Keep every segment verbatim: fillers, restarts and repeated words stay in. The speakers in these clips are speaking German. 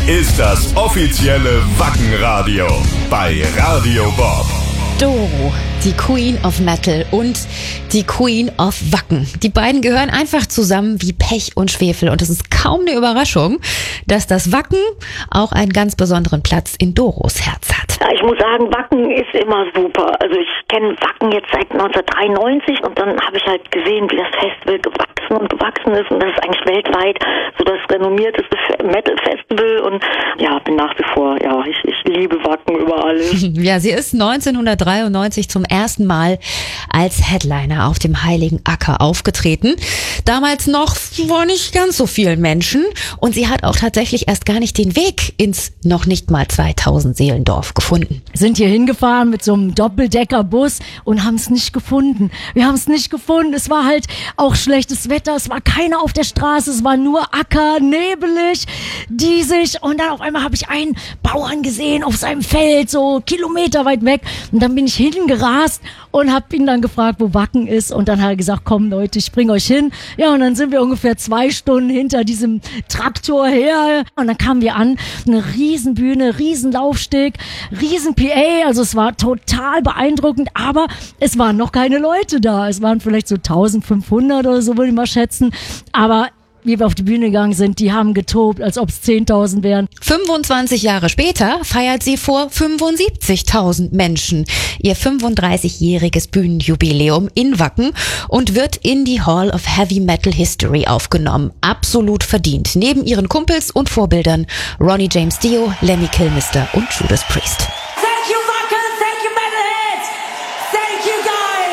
ist das offizielle Wacken-Radio bei Radio Bob. Doro, die Queen of Metal und die Queen of Wacken. Die beiden gehören einfach zusammen wie Pech und Schwefel. Und es ist kaum eine Überraschung, dass das Wacken auch einen ganz besonderen Platz in Doros Herz hat. Ja, ich muss sagen, Wacken ist immer super. Also ich kenne Wacken jetzt seit neunzehnhundertdreiundneunzig und dann habe ich halt gesehen, wie das Festival gewachsen und gewachsen ist. Und das ist eigentlich weltweit so das renommierteste Metal-Festival. Und ja, bin nach wie vor, ja, ich, ich liebe Wacken über alles. Ja, sie ist neunzehnhundertdreiundneunzig zum ersten Mal als Headliner auf dem Heiligen Acker aufgetreten. Damals noch vor nicht ganz so vielen Menschen. Und sie hat auch tatsächlich erst gar nicht den Weg ins noch nicht mal zweitausend Seelendorf gefunden. Sind hier hingefahren mit so einem Doppeldeckerbus und haben es nicht gefunden. Wir haben es nicht gefunden. Es war halt auch schlechtes Wetter. Es war keiner auf der Straße. Es war nur Acker, nebelig, diesig. Und dann auf einmal habe ich einen Bauern gesehen auf seinem Feld, so Kilometer weit weg. Und dann bin ich hingerast und habe ihn dann gefragt, wo Wacken ist. Und dann hat er gesagt, komm Leute, ich bring euch hin. Ja, und dann sind wir ungefähr zwei Stunden hinter diesem Traktor her. Und dann kamen wir an, eine Riesenbühne, Riesenlaufsteg, riesen P A. Also es war total beeindruckend, aber es waren noch keine Leute da. Es waren vielleicht so eintausendfünfhundert oder so, würde ich mal schätzen. Aber wie wir auf die Bühne gegangen sind, die haben getobt, als ob es zehntausend wären. fünfundzwanzig Jahre später feiert sie vor fünfundsiebzigtausend Menschen ihr fünfunddreißigjähriges Bühnenjubiläum in Wacken und wird in die Hall of Heavy Metal History aufgenommen. Absolut verdient. Neben ihren Kumpels und Vorbildern Ronnie James Dio, Lemmy Kilmister und Judas Priest. Thank you, Wacken! Thank you, Metalheads! Thank you,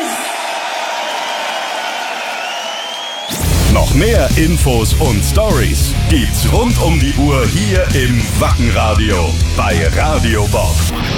guys! Noch mehr Infos und Stories gibt's rund um die Uhr hier im Wacken-Radio bei Radio Bob.